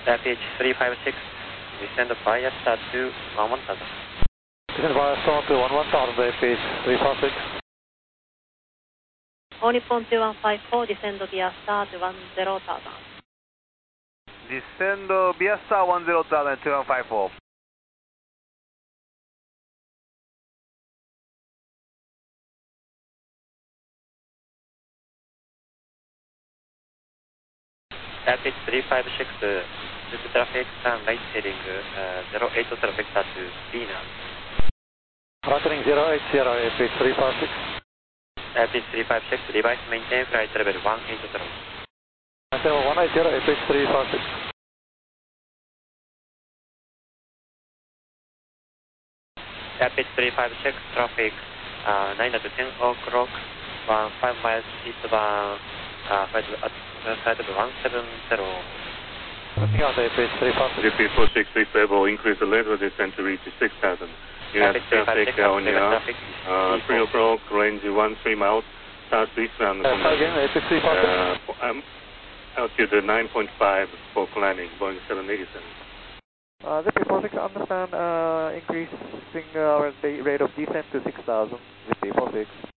Pitch 356, descend via start to 11,000. Descend via start to 11,000, pitch 356. All Nippon 2154, descend via start 10,000. Descend via start 10,000, 2154. Pitch 356, this traffic, right heading 08 traffic start to Dina. Right heading 080, pitch 356. Pitch 356, device maintain flight level 180. Level 180, pitch 356. Pitch 356, traffic 9 to 10 o'clock, 5 miles eastbound, flight level 170. Looking out, pitch 356. Repeat 463 stable, increase the lateral descent to reach 6,000. You have traffic on your 3 o'clock, range 13 miles, southeastbound. Again, pitch 356. Altitude 9.5 for climbing, Boeing 787. ZP46, understand increasing our rate of descent to 6,000, ZP46.